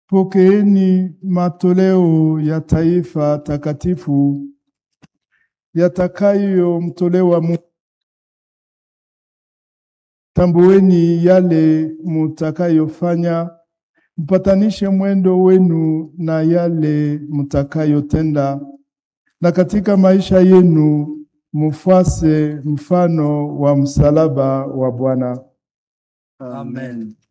Pokeeni matoleo ya taifa takatifu yatakayomtolewa Mungu. Tambueni yale mutakayofanya, mpatanishe mwendo wenu na yale mutakayotenda, na katika maisha yenu mufuase mfano wa msalaba wa Bwana. Amen.